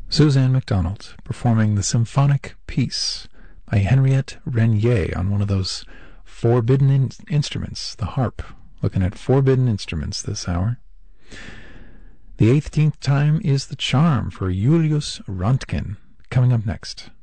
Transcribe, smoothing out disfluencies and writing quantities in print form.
Suzanne MacDonald performing the symphonic piece by Henriette Renier on one of those forbidden instruments, the harp. Looking at forbidden instruments this hour. The 18th time is the charm for Julius Röntgen, coming up next.